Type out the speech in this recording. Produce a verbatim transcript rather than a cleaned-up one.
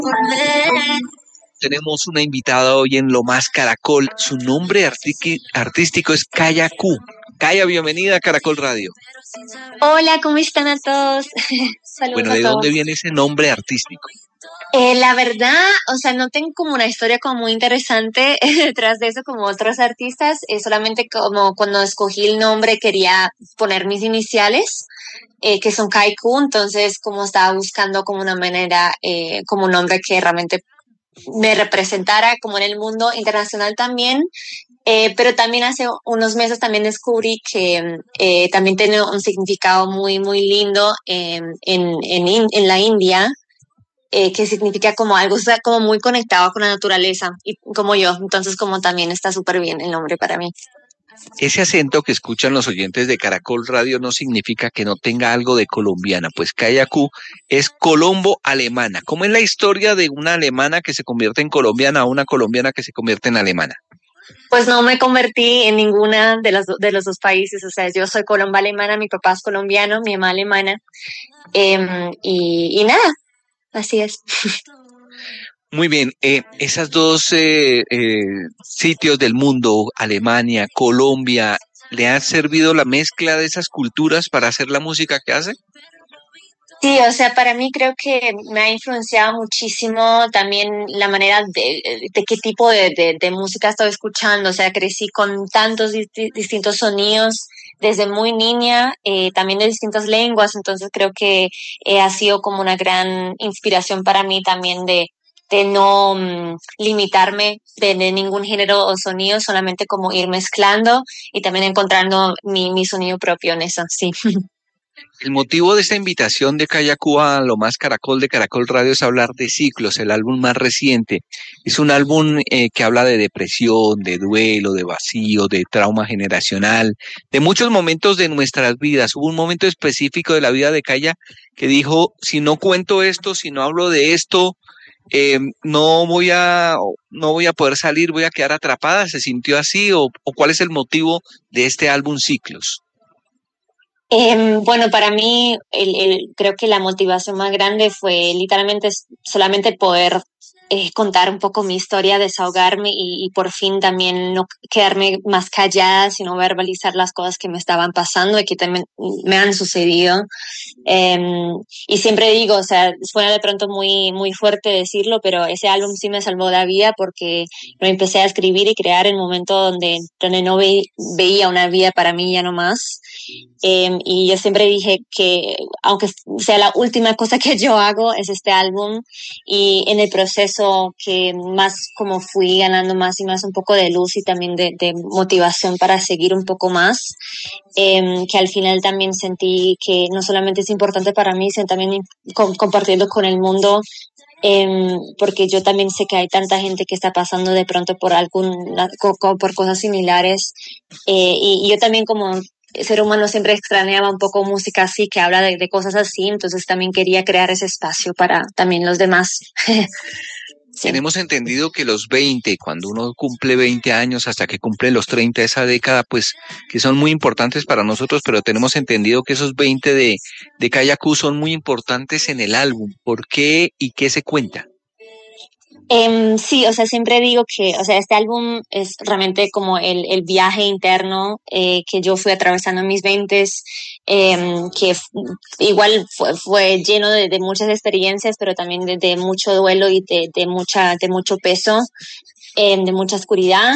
Tenemos una invitada hoy en Lo Más Caracol. Su nombre artiqui- artístico es Kaya Q. Kaya, bienvenida a Caracol Radio. Hola, ¿cómo están a todos? Saludos Bueno, a ¿de todos. dónde viene ese nombre artístico? Eh, la verdad, o sea, no tengo como una historia como muy interesante detrás de eso como otros artistas. Eh, solamente como cuando escogí el nombre quería poner mis iniciales, eh, que son Kaiku. Entonces, como estaba buscando como una manera, eh, como un nombre que realmente me representara como en el mundo internacional también. Eh, pero también hace unos meses también descubrí que eh, también tiene un significado muy, muy lindo eh, en, en, in- en la India, eh, que significa como algo, o sea, como muy conectado con la naturaleza, y como yo. Entonces, como también está súper bien el nombre para mí. Ese acento que escuchan los oyentes de Caracol Radio no significa que no tenga algo de colombiana, pues Kaya Q es colombo-alemana. ¿Cómo es la historia de una alemana que se convierte en colombiana a una colombiana que se convierte en alemana? Pues no me convertí en ninguna de los, de los dos países. O sea, yo soy colomba alemana, mi papá es colombiano, mi mamá alemana, em, y, y nada, así es. Muy bien, eh, esas dos eh, eh, sitios del mundo, Alemania, Colombia, ¿le ha servido la mezcla de esas culturas para hacer la música que hace? Sí, o sea, para mí creo que me ha influenciado muchísimo también la manera de, de qué tipo de, de, de música estoy escuchando. O sea, crecí con tantos disti- distintos sonidos desde muy niña, eh, también de distintas lenguas. Entonces creo que eh, ha sido como una gran inspiración para mí también de, de no mm, limitarme de, de ningún género o sonido, solamente como ir mezclando y también encontrando mi, mi sonido propio en eso, sí. El motivo de esta invitación de Kaya Q a Lo Más Caracol de Caracol Radio es hablar de Ciclos, el álbum más reciente. Es un álbum eh, que habla de depresión, de duelo, de vacío, de trauma generacional, de muchos momentos de nuestras vidas. Hubo un momento específico de la vida de Kaya que dijo, si no cuento esto, si no hablo de esto, eh, no voy a, no voy a poder salir, voy a quedar atrapada. ¿Se sintió así o, o cuál es el motivo de este álbum Ciclos? Em, bueno, para mí el, el- creo que la motivación más grande fue literalmente s- solamente poder eh, contar un poco mi historia, desahogarme y, y por fin también no quedarme más callada, sino verbalizar las cosas que me estaban pasando y que también me han sucedido. Em, y siempre digo, o sea, suena de pronto muy, muy fuerte decirlo, pero ese álbum sí me salvó la vida porque lo empecé a escribir y crear en un momento donde, donde no ve- veía una vida para mí ya no más. Eh, y yo siempre dije que aunque sea la última cosa que yo hago es este álbum, y en el proceso que más como fui ganando más y más un poco de luz y también de, de motivación para seguir un poco más, eh, que al final también sentí que no solamente es importante para mí, sino también com- compartirlo con el mundo, eh, porque yo también sé que hay tanta gente que está pasando de pronto por alguna, co- co- por cosas similares, eh, y, y yo también como ser humano siempre extrañaba un poco música así, que habla de, de cosas así, entonces también quería crear ese espacio para también los demás. Sí. Tenemos entendido que los veinte, cuando uno cumple veinte años hasta que cumple los treinta, esa década, pues que son muy importantes para nosotros, pero tenemos entendido que esos veinte de, de Kaya Q son muy importantes en el álbum. ¿Por qué y qué se cuenta? Em, sí, o sea, siempre digo que, o sea, este álbum es realmente como el, el viaje interno eh, que yo fui atravesando en mis veintes, em, que f- igual fue, fue lleno de, de muchas experiencias, pero también de, de mucho duelo y de, de mucha, de mucho peso, em, de mucha oscuridad.